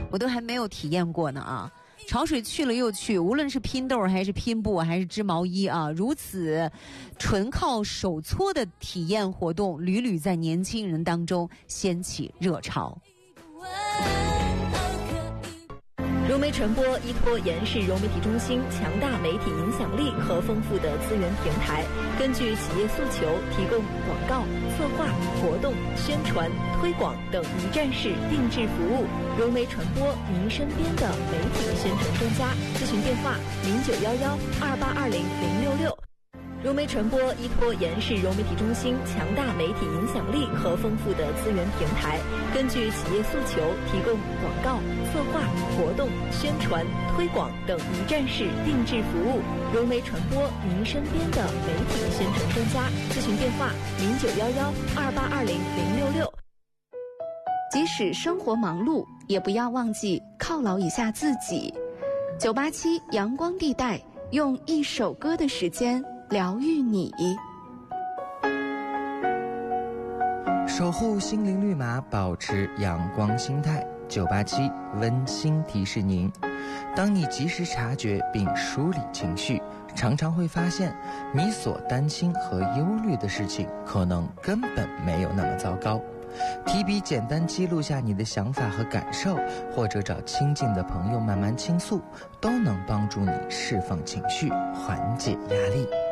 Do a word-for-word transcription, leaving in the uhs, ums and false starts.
我都还没有体验过呢啊。潮水去了又去，无论是拼豆还是拼布还是织毛衣啊，如此纯靠手搓的体验活动屡屡在年轻人当中掀起热潮。 融媒传播依托延世融媒体中心强大媒体影响力和丰富的资源平台，根据企业诉求提供广告、策划、活动、宣传、推广等一站式定制服务。融媒传播，您身边的媒体宣传专家。咨询电话：零九幺幺二八二零零六六。融媒传播依托延世融媒体中心强大媒体影响力和丰富的资源平台，根据企业诉求提供广告、策划、活动、宣传、推广等一站式定制服务。融媒传播，您身边的媒体宣传专家。咨询电话：零九幺幺二八二零零六六。 即使生活忙碌，也不要忘记犒劳一下自己。九八七阳光地带，用一首歌的时间疗愈你， 守护心灵绿码，保持阳光心态。九八七温馨提示您，当你及时察觉并梳理情绪，常常会发现你所担心和忧虑的事情可能根本没有那么糟糕。提笔简单记录下你的想法和感受，或者找亲近的朋友慢慢倾诉，都能帮助你释放情绪，缓解压力。